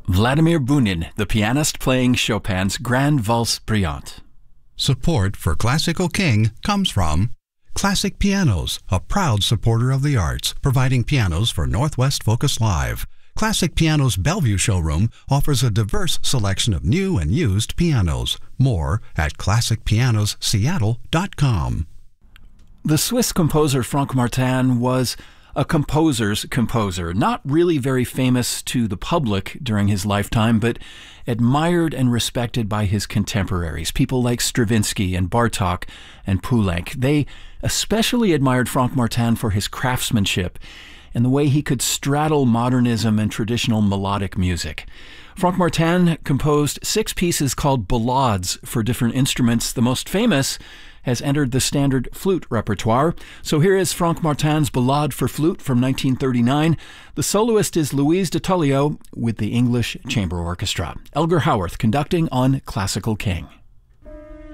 Vladimir Bunin, the pianist playing Chopin's Grand Valse Brillante. Support for Classical King comes from Classic Pianos, a proud supporter of the arts, providing pianos for Northwest Focus Live. Classic Pianos Bellevue showroom offers a diverse selection of new and used pianos. More at classicpianosseattle.com. The Swiss composer Franck Martin was a composer's composer, not really very famous to the public during his lifetime, but admired and respected by his contemporaries, people like Stravinsky and Bartók and Poulenc. They especially admired Franck Martin for his craftsmanship and the way he could straddle modernism and traditional melodic music. Franck Martin composed 6 pieces called ballades for different instruments. The most famous has entered the standard flute repertoire. So here is Franck Martin's Ballade for Flute from 1939. The soloist is Louise de Tullio with the English Chamber Orchestra. Elgar Howarth conducting on Classical King.